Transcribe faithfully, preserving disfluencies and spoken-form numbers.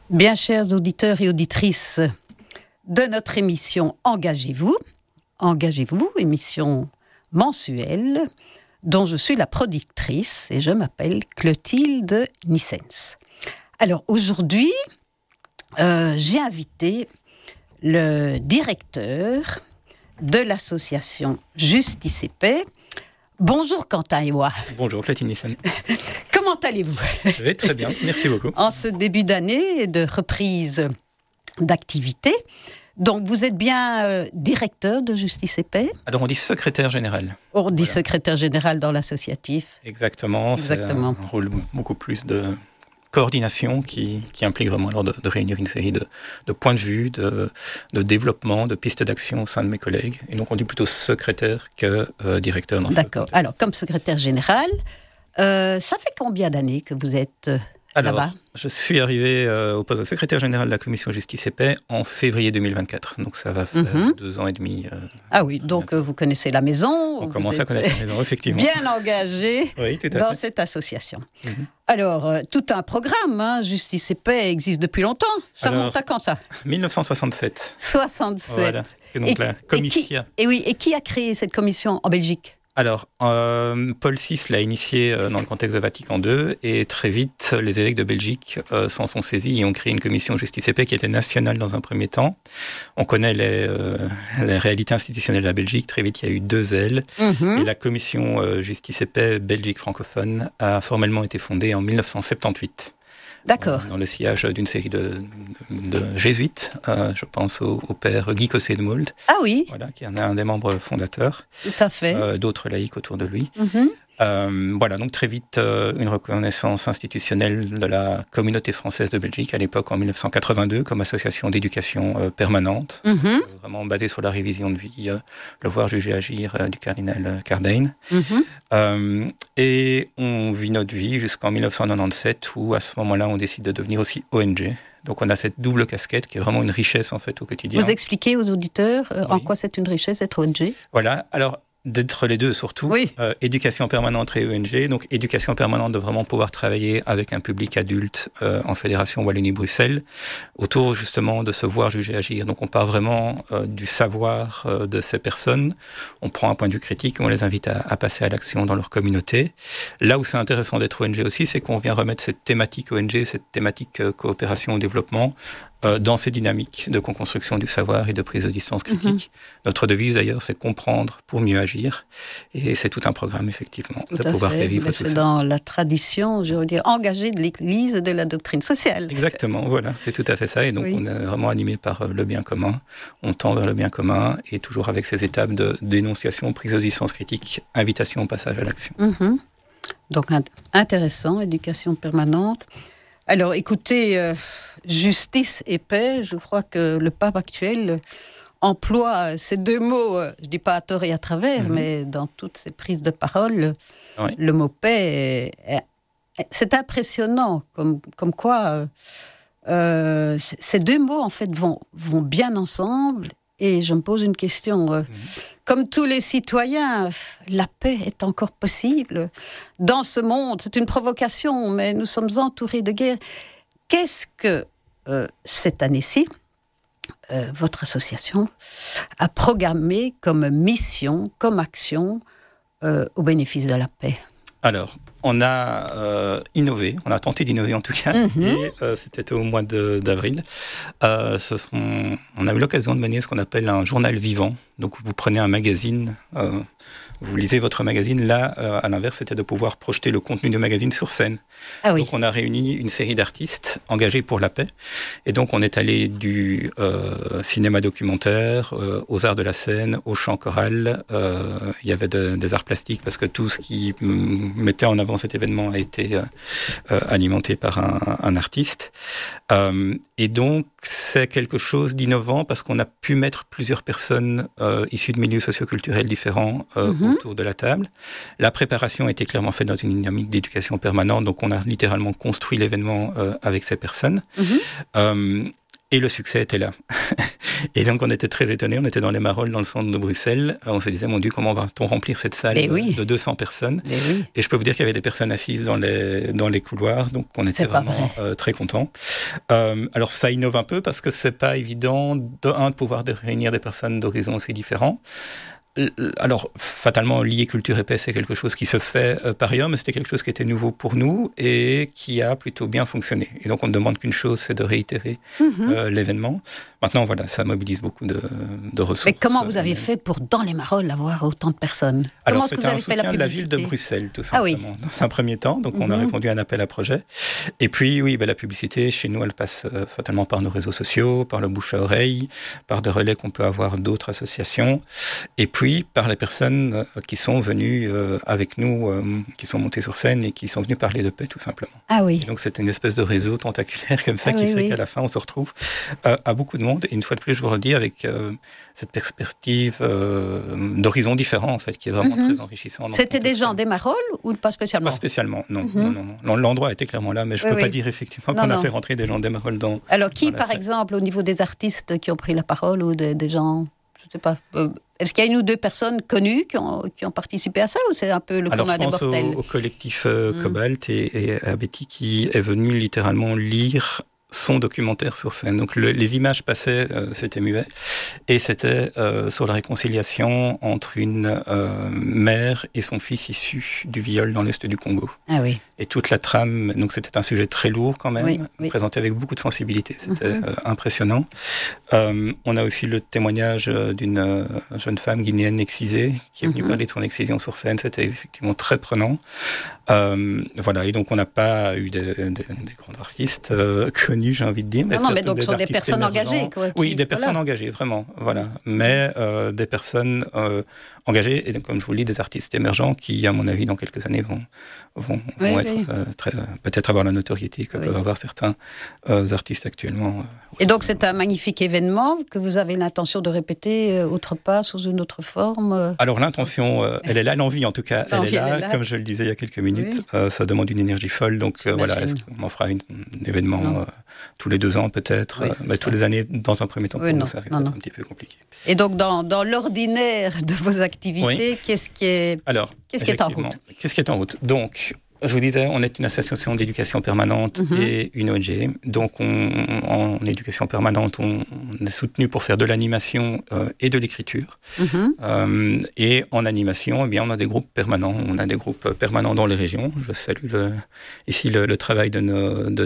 Bien, chers auditeurs et auditrices de notre émission Engagez-vous, Engagez-vous, émission mensuelle dont je suis la productrice et je m'appelle Clotilde Nissens. Alors aujourd'hui, euh, j'ai invité le directeur de l'association Justice et Paix. Bonjour Quentin Ewa. Bonjour Clotilde Nissens. Comment allez-vous ? Je vais très bien, merci beaucoup. En ce début d'année et de reprise d'activité, donc vous êtes bien euh, directeur de Justice et Paix ? Alors on dit secrétaire général. On dit Voilà. Secrétaire général dans l'associatif. Exactement, Exactement. C'est un rôle beaucoup plus de coordination qui, qui implique vraiment alors de, de réunir une série de, de points de vue, de, de développement, de pistes d'action au sein de mes collègues. Et donc on dit plutôt secrétaire que euh, directeur. Dans D'accord. ce Alors comme secrétaire général, euh, ça fait combien d'années que vous êtes euh, Alors, là-bas ? je suis arrivé euh, au poste de secrétaire général de la commission Justice et Paix en février deux mille vingt-quatre. Donc ça va faire Mhm. deux ans et demi. Euh, Ah oui, donc euh, vous connaissez la maison. on vous commence êtes à connaître la maison, effectivement. bien engagé Oui, tout à dans fait. cette association. Mhm. Alors, euh, tout un programme, hein, Justice et Paix existe depuis longtemps. Ça Alors, remonte à quand ça ? dix-neuf cent soixante-sept. soixante-sept. Voilà. Et donc Et- la Et qui, commission. et oui, et qui a créé cette commission en Belgique ? Alors, euh, Paul six l'a initié euh, dans le contexte de Vatican deux, et très vite, les évêques de Belgique euh, s'en sont saisis et ont créé une commission Justice et Paix qui était nationale dans un premier temps. On connaît les, euh, les réalités institutionnelles de la Belgique. Très vite, il y a eu deux ailes. Mhm. Et la commission euh, Justice et Paix Belgique francophone a formellement été fondée en mille neuf cent soixante-dix-huit. D'accord. Euh, dans le sillage d'une série de, de, de jésuites. Euh, je pense au, au père Guy Cossé de Mould, Ah oui, voilà, qui en est un des membres fondateurs. tout à fait. Euh, d'autres laïcs autour de lui. Mhm. Euh, voilà, donc très vite, euh, une reconnaissance institutionnelle de la communauté française de Belgique, à l'époque en mille neuf cent quatre-vingt-deux, comme association d'éducation euh, permanente, Mhm. euh, vraiment basée sur la révision de vie, euh, le voir juger agir euh, du cardinal euh, Cardijn. Mhm. Euh, et on vit notre vie jusqu'en mille neuf cent quatre-vingt-dix-sept, où à ce moment-là, on décide de devenir aussi O N G. Donc on a cette double casquette qui est vraiment une richesse en fait au quotidien. Vous expliquez aux auditeurs euh, en Oui. quoi c'est une richesse d'être O N G ? Voilà, alors d'être les deux surtout, Oui. euh, éducation permanente et O N G, donc éducation permanente de vraiment pouvoir travailler avec un public adulte euh, en Fédération Wallonie-Bruxelles, autour justement de se voir juger agir. Donc on part vraiment euh, du savoir euh, de ces personnes, on prend un point de vue critique, on les invite à, à passer à l'action dans leur communauté. Là où c'est intéressant d'être O N G aussi, c'est qu'on vient remettre cette thématique O N G, cette thématique euh, coopération au développement, euh, dans ces dynamiques de co-construction du savoir et de prise de distance critique. Mm-hmm. Notre devise d'ailleurs, c'est comprendre pour mieux agir. Et c'est tout un programme, effectivement, Tout de à pouvoir fait. faire vivre Mais tout c'est ça. dans la tradition, je veux dire, engagée de l'Église de la doctrine sociale. Exactement, voilà, c'est tout à fait ça. Et donc, Oui. on est vraiment animé par euh, le bien commun. On tend vers le bien commun et toujours avec ces étapes de dénonciation, prise de distance critique, invitation au passage à l'action. Mhm. Donc, int- intéressant, éducation permanente. Alors, écoutez, euh, justice et paix, je crois que le pape actuel emploie ces deux mots, euh, je ne dis pas à tort et à travers, Mhm. mais dans toutes ses prises de parole, Oui. le mot paix, est- est- c'est impressionnant, comme, comme quoi euh, euh, c- ces deux mots, en fait, vont, vont bien ensemble. Et je me pose une question. euh, Mhm. Comme tous les citoyens, la paix est encore possible dans ce monde. C'est une provocation, mais nous sommes entourés de guerre. Qu'est-ce que, euh, cette année-ci, euh, votre association a programmé comme mission, comme action euh, au bénéfice de la paix ? Alors, on a euh, innové, on a tenté d'innover en tout cas, Mhm. et euh, c'était au mois de, d'avril. Euh, ce sont, on a eu l'occasion de mener ce qu'on appelle un journal vivant. Donc, vous prenez un magazine, euh, vous lisez votre magazine. Là, euh, à l'inverse, c'était de pouvoir projeter le contenu du magazine sur scène. Ah oui. Donc, on a réuni une série d'artistes engagés pour la paix. Et donc, on est allé du euh, cinéma documentaire euh, aux arts de la scène, au chant choral. Euh, il y avait de, des arts plastiques parce que tout ce qui m- mettait en avant cet événement a été euh, euh, alimenté par un, un artiste. Euh, et donc, c'est quelque chose d'innovant parce qu'on a pu mettre plusieurs personnes euh, issues de milieux socioculturels différents euh, Mhm. autour de la table. La préparation a été clairement faite dans une dynamique d'éducation permanente, donc on a littéralement construit l'événement euh, avec ces personnes. Mhm. Euh, et le succès était là. Et donc, on était très étonnés. On était dans les Marolles, dans le centre de Bruxelles. On se disait, mon Dieu, comment va-t-on remplir cette salle oui. de deux cents personnes? Oui. Et je peux vous dire qu'il y avait des personnes assises dans les, dans les couloirs. Donc, on était vraiment euh, très contents. Euh, alors, ça innove un peu parce que c'est pas évident, de, un, de pouvoir de réunir des personnes d'horizons aussi différents. Alors, fatalement, lier culture et paix, c'est quelque chose qui se fait euh, par ailleurs, mais c'était quelque chose qui était nouveau pour nous et qui a plutôt bien fonctionné. Et donc, on ne demande qu'une chose, c'est de réitérer mm-hmm. euh, l'événement. Maintenant, voilà, ça mobilise beaucoup de, de ressources. Mais comment vous avez fait pour, dans les Marolles, avoir autant de personnes? Alors, comment est-ce que vous avez fait la publicité? de la ville de Bruxelles, tout simplement, ah oui. dans un premier temps. Donc, mm-hmm. on a répondu à un appel à projet. Et puis, oui, ben, la publicité, chez nous, elle passe euh, fatalement par nos réseaux sociaux, par le bouche à oreille, par des relais qu'on peut avoir d'autres associations. Et puis, par les personnes qui sont venus euh, avec nous, euh, qui sont montés sur scène et qui sont venus parler de paix, tout simplement. Ah oui. Et donc, c'est une espèce de réseau tentaculaire comme ça ah qui oui, fait oui. qu'à la fin, on se retrouve euh, à beaucoup de monde. Et une fois de plus, je vous redis, avec euh, cette perspective euh, d'horizons différents, en fait, qui est vraiment mm-hmm. très enrichissante. C'était des gens des Marolles ou pas spécialement? Pas spécialement, non. Mm-hmm. non, non, non. L'endroit était clairement là, mais je ne oui, peux oui. pas dire effectivement non, qu'on non. a fait rentrer des gens des Marolles dans. Alors, qui, dans par scène. exemple, au niveau des artistes qui ont pris la parole ou des, des gens... Je sais pas. Euh, est-ce qu'il y a une ou deux personnes connues qui ont, qui ont participé à ça ou c'est un peu le commun des mortels? Alors, je pense au, au collectif euh, mm. Cobalt et, et à Betty qui est venu littéralement lire son documentaire sur scène. Donc, le, les images passaient, euh, c'était muet, et c'était euh, sur la réconciliation entre une euh, mère et son fils issu du viol dans l'Est du Congo. Ah oui. Et toute la trame, donc c'était un sujet très lourd quand même, oui, oui. présenté avec beaucoup de sensibilité. C'était mm-hmm. euh, impressionnant. Euh, on a aussi le témoignage d'une euh, jeune femme guinéenne excisée qui est venue mm-hmm. parler de son excision sur scène. C'était effectivement très prenant. Euh, voilà, et donc on n'a pas eu des, des, des grands artistes euh, connus, j'ai envie de dire. Mais non, non mais donc ce sont des personnes émergents. engagées. Quoi, qui, oui, des personnes voilà. engagées, vraiment. Voilà. Mais euh, des personnes euh, engagées, et donc, comme je vous le dis, des artistes émergents qui, à mon avis, dans quelques années, vont, vont, oui, vont oui. être euh, très, peut-être avoir la notoriété que oui. peuvent avoir certains euh, artistes actuellement. Euh, et donc c'est un magnifique événement que vous avez l'intention de répéter euh, autre part, sous une autre forme euh... Alors l'intention, euh, elle est là, l'envie en tout cas, elle est, là, elle est là, comme je le disais il y a quelques minutes. Oui. Euh, ça demande une énergie folle, donc euh, voilà, est-ce qu'on en fera une, un événement euh, tous les deux ans peut-être, oui, euh, bah, tous les années dans un premier temps, oui, pour non, nous ça risque non, d'être non. un petit peu compliqué. Et donc dans, dans l'ordinaire de vos activités, oui. qu'est-ce qui est, Alors, qu'est-ce qui est en route? Qu'est-ce qui est en route? Donc, je vous disais, on est une association d'éducation permanente mm-hmm. et une O N G. Donc, on, en éducation permanente, on, on est soutenu pour faire de l'animation euh, et de l'écriture. Mm-hmm. Euh, et en animation, eh bien, on a des groupes permanents. On a des groupes permanents dans les régions. Je salue le, ici le, le travail de nos, de